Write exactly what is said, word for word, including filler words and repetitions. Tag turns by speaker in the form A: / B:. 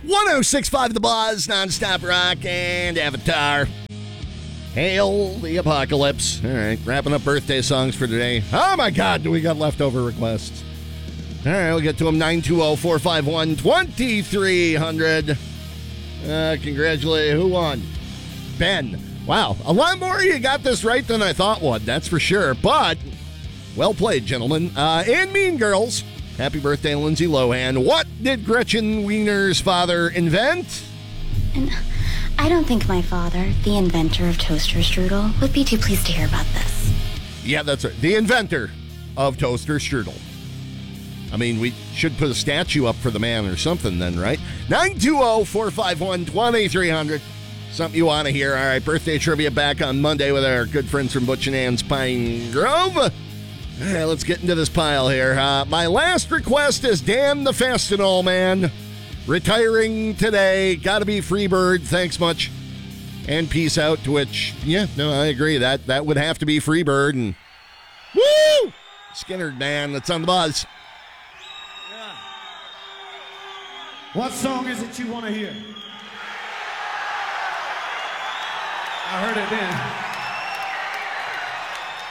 A: one oh six point five The Buzz, nonstop rock and Avatar. Hail the apocalypse. All right, wrapping up birthday songs for today. Oh my God, do we got leftover requests? All right, we'll get to them. nine two zero, four five one, two three zero zero. Uh, congratulate, who won? Ben. Wow, a lot more of you got this right than I thought would, that's for sure. But, well played, gentlemen. Uh, and Mean Girls. Happy birthday, Lindsay Lohan. What did Gretchen Wiener's father invent?
B: And I don't think my father, the inventor of toaster strudel, would be too pleased to hear about this.
A: Yeah, that's right. The inventor of toaster strudel. I mean, we should put a statue up for the man or something then, right? nine two zero, four five one, two three zero zero. Something you want to hear. All right, birthday trivia back on Monday with our good friends from Butch and Ann's Pine Grove. All right, let's get into this pile here. Uh, my last request is Dan the Fastenal Man. Retiring today. Gotta be Freebird. Thanks much. And peace out, to which, yeah, no, I agree. That that would have to be Freebird. And woo! Skinner, man, that's on the Buzz.
C: What song is it you want to hear? I heard it then.